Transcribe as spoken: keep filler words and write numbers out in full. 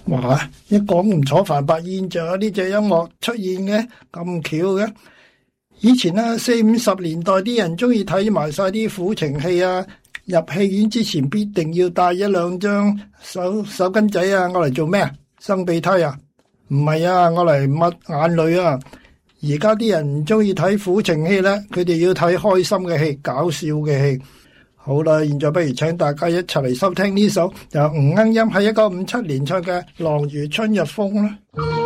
哇！一講吳楚帆白燕雀呢隻音樂出現嘅咁巧嘅，以前啊四五十年代啲人中意睇埋晒啲苦情戲啊，入戲院之前必定要帶一兩張手手巾仔啊，我嚟做咩啊？生鼻涕啊？唔係啊，我嚟抹眼淚啊！而家啲人唔中意睇苦情戲咧，佢哋要睇開心嘅戲、搞笑嘅戲。好啦，現在不如請大家一齊嚟收聽呢首由吳鶯音喺一九五七年唱嘅《阆如春日風》啦。